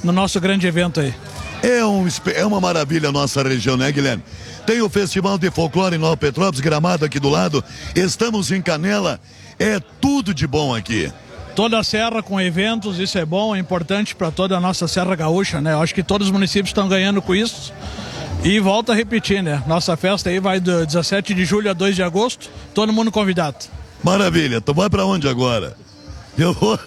no nosso grande evento aí. É uma maravilha a nossa região, né, Guilherme? Tem o Festival de Folclore em Nova Petrópolis, Gramado aqui do lado. Estamos em Canela. É tudo de bom aqui. Toda a serra com eventos, isso é bom, é importante para toda a nossa Serra Gaúcha, né? Eu acho que todos os municípios estão ganhando com isso. E volta a repetir, né? Nossa festa aí vai do 17 de julho a 2 de agosto, todo mundo convidado. Maravilha. Tu vai para onde agora? Eu vou...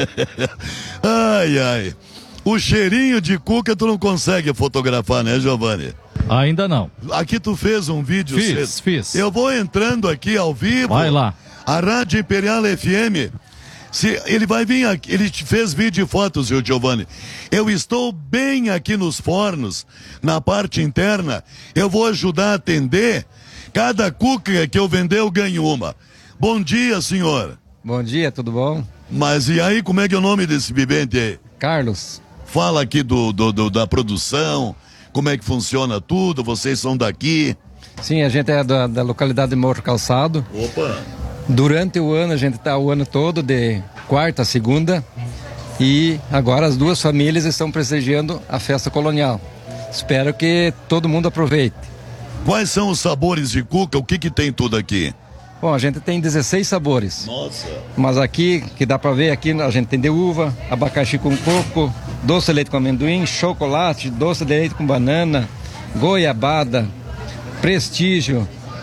Ai. O cheirinho de cuca tu não consegue fotografar, né, Giovanni? Ainda não. Aqui tu fez um vídeo Fiz. Eu vou entrando aqui ao vivo. Vai lá. A Rádio Imperial FM. Ele vai vir aqui, ele fez vídeo e fotos, viu, Giovanni? Eu estou bem aqui nos fornos, na parte interna. Eu vou ajudar a atender. Cada cuca que eu vender, eu ganho uma. Bom dia, senhor. Bom dia, tudo bom? Mas e aí, como é que é o nome desse vivente aí? Carlos. Fala aqui da produção, como é que funciona tudo, vocês são daqui? Sim, a gente é da localidade de Morro Calçado. Opa! Durante o ano, a gente está o ano todo, de quarta a segunda, e agora as duas famílias estão prestigiando a festa colonial. Espero que todo mundo aproveite. Quais são os sabores de cuca? O que tem tudo aqui? Bom, a gente tem 16 sabores. Nossa! Mas aqui, que dá para ver, aqui a gente tem de uva, abacaxi com coco, doce de leite com amendoim, chocolate, doce de leite com banana, goiabada, prestígio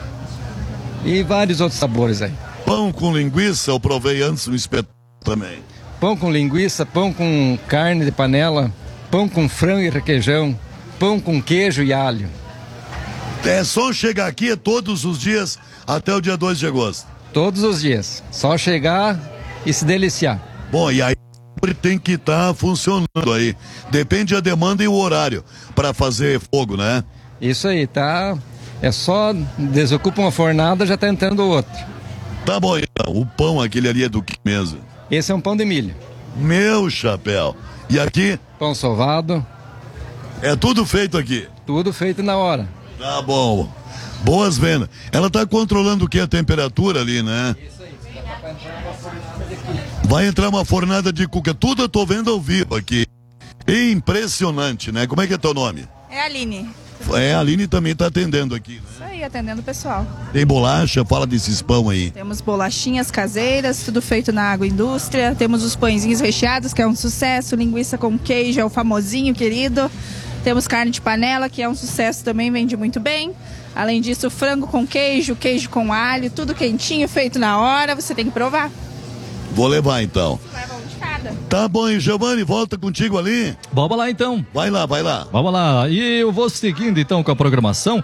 e vários outros sabores aí. Pão com linguiça, eu provei antes no espetáculo também. Pão com linguiça, pão com carne de panela, pão com frango e requeijão, pão com queijo e alho. É só chegar aqui todos os dias até o dia 2 de agosto. Todos os dias. Só chegar e se deliciar. Bom, e aí tem que estar funcionando aí. Depende da demanda e o horário para fazer fogo, né? Isso aí, tá? É só desocupa uma fornada, já tá entrando outra. Tá bom, então. O pão, aquele ali é do que mesmo? Esse é um pão de milho. Meu chapéu. E aqui? Pão sovado. É tudo feito aqui? Tudo feito na hora. Tá bom. Boas vendas. Ela tá controlando o que? A temperatura ali, né? Isso aí. Vai entrar uma fornada de cuca. Vai entrar uma fornada de cuca. Tudo eu tô vendo ao vivo aqui. Impressionante, né? Como é que é teu nome? É a Aline. A Aline também tá atendendo aqui, né? Isso aí, atendendo o pessoal. Tem bolacha? Fala desses pão aí. Temos bolachinhas caseiras, tudo feito na agroindústria. Temos os pãezinhos recheados, que é um sucesso. Linguiça com queijo, é o famosinho, querido. Temos carne de panela, que é um sucesso também, vende muito bem. Além disso, frango com queijo, queijo com alho, tudo quentinho, feito na hora. Você tem que provar. Vou levar então. Leva um de cada. Tá bom, e Giovanni, volta contigo ali. Vamos lá então. Vai lá. Vamos lá. E eu vou seguindo então com a programação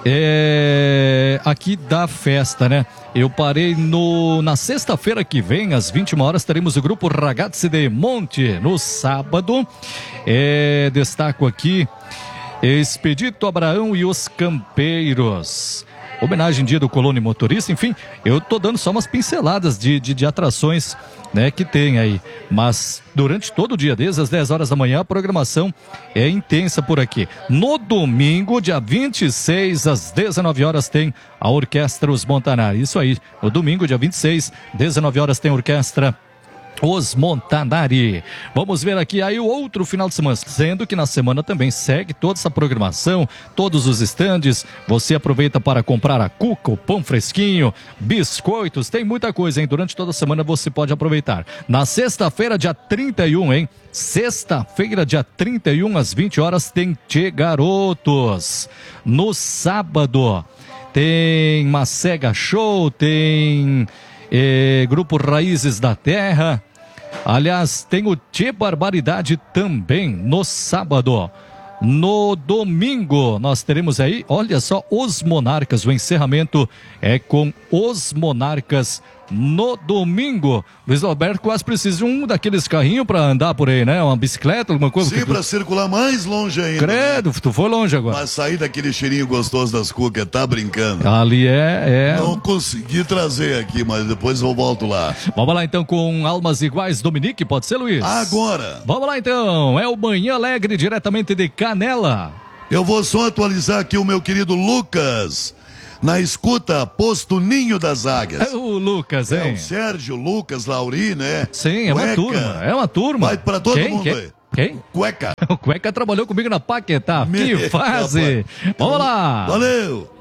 aqui da festa, né? Eu parei na sexta-feira que vem, às 21 horas, teremos o grupo Ragazzi de Monte. No sábado, destaco aqui Expedito Abraão e os Campeiros. Homenagem Dia do Colono e Motorista, enfim, eu tô dando só umas pinceladas de atrações, né, que tem aí, mas durante todo o dia, desde as 10 horas da manhã, a programação é intensa por aqui. No domingo, dia 26, às 19 horas, tem a Orquestra Os Montanari, isso aí, no domingo, dia 26, 19 horas, tem a Orquestra Os Montanari. Vamos ver aqui aí o outro final de semana, sendo que na semana também segue toda essa programação, todos os estandes, você aproveita para comprar a cuca, o pão fresquinho, biscoitos, tem muita coisa, hein? Durante toda a semana você pode aproveitar. Na sexta-feira, dia 31, hein? Sexta-feira, dia 31, às 20 horas, tem Tchê Garotos. No sábado, tem Macega Show, tem Grupo Raízes da Terra. Aliás, tem o Tchê Barbaridade também no sábado. No domingo nós teremos aí, olha só, Os Monarcas. O encerramento é com Os Monarcas no domingo. Luiz Alberto quase precisa de um daqueles carrinhos para andar por aí, né? Uma bicicleta, alguma coisa. Sim, para circular mais longe ainda. Credo, né? Tu foi longe agora. Mas sair daquele cheirinho gostoso das cucas, tá brincando. Ali Não consegui trazer aqui, mas depois eu volto lá. Vamos lá então com Almas Iguais, Dominique, pode ser, Luiz? Agora. Vamos lá então, é o Manhã Alegre, diretamente de Canela. Eu vou só atualizar aqui o meu querido Lucas. Na escuta, posto Ninho das Águias. É o Lucas, hein? É o Sérgio, Lucas, Lauri, né? Sim, é uma turma. É uma turma. Vai pra todo mundo aí. Quem? Cueca. O Cueca trabalhou comigo na Paquetá. Que fase! Vamos lá! Valeu!